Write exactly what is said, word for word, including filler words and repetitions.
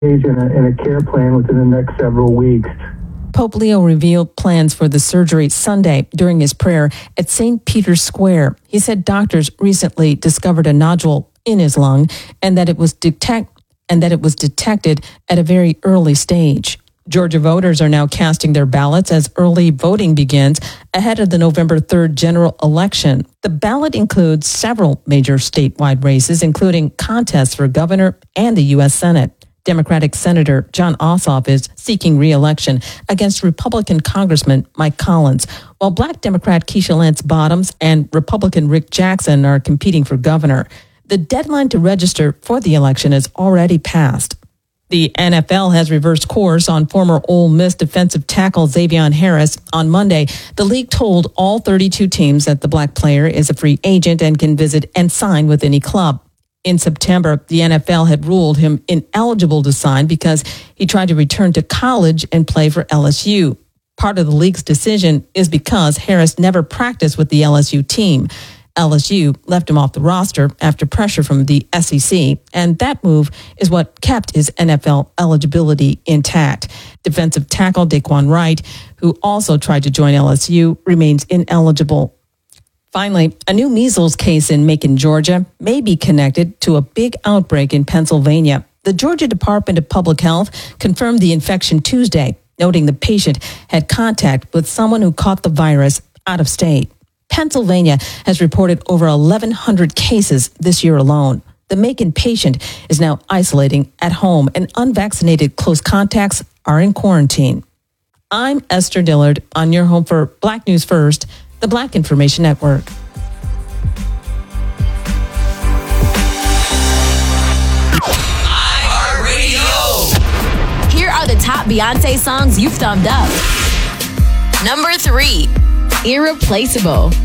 In a, in a care plan within the next several weeks. Pope Leo revealed plans for the surgery Sunday during his prayer at Saint Peter's Square. He said doctors recently discovered a nodule in his lung and that it was detect and that it was detected at a very early stage. Georgia voters are now casting their ballots as early voting begins ahead of the November third general election. The ballot includes several major statewide races, including contests for governor and the U S Senate. Democratic Senator Jon Ossoff is seeking re-election against Republican Congressman Mike Collins, while Black Democrat Keisha Lance Bottoms and Republican Rick Jackson are competing for governor. The deadline to register for the election has already passed. The N F L has reversed course on former Ole Miss defensive tackle Xavier Harris. On Monday, the league told all thirty-two teams that the black player is a free agent and can visit and sign with any club. In September, the N F L had ruled him ineligible to sign because he tried to return to college and play for L S U. Part of the league's decision is because Harris never practiced with the L S U team. L S U left him off the roster after pressure from the S E C, and that move is what kept his N F L eligibility intact. Defensive tackle Daquan Wright, who also tried to join L S U, remains ineligible. Finally, a new measles case in Macon, Georgia, may be connected to a big outbreak in Pennsylvania. The Georgia Department of Public Health confirmed the infection Tuesday, noting the patient had contact with someone who caught the virus out of state. Pennsylvania has reported over eleven hundred cases this year alone. The Macon patient is now isolating at home, and unvaccinated close contacts are in quarantine. I'm Esther Dillard on your home for Black News First, the Black Information Network. iHeartRadio. Here are the top Beyonce songs you've thumbed up. Number three, Irreplaceable.